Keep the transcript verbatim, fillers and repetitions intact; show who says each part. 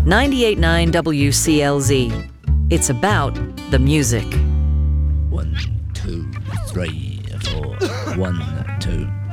Speaker 1: ninety-eight point nine W C L Z. It's about the music.
Speaker 2: One, two, three, four. One, two.